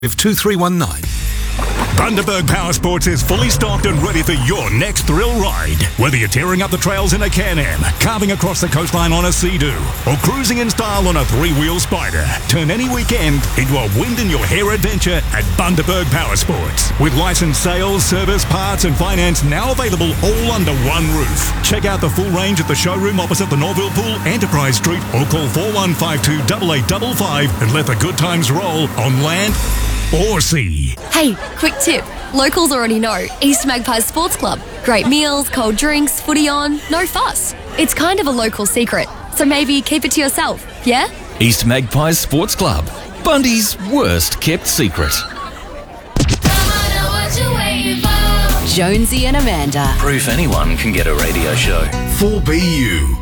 2319. Bundaberg Power Sports is fully stocked and ready for your next thrill ride. Whether you're tearing up the trails in a Can-Am, carving across the coastline on a Sea-Doo, or cruising in style on a three-wheel Spider, turn any weekend into a wind-in-your-hair adventure at Bundaberg Power Sports. With licensed sales, service, parts and finance now available all under one roof. Check out the full range at the showroom opposite the Norville Pool, Enterprise Street, or call 4152-8855 and let the good times roll on land or sea. Hey, quick tip. Locals already know East Magpies Sports Club. Great meals, cold drinks, footy on, no fuss. It's kind of a local secret, so maybe keep it to yourself, yeah? East Magpies Sports Club. Bundy's worst kept secret. Jonesy and Amanda. Proof anyone can get a radio show. 4BU.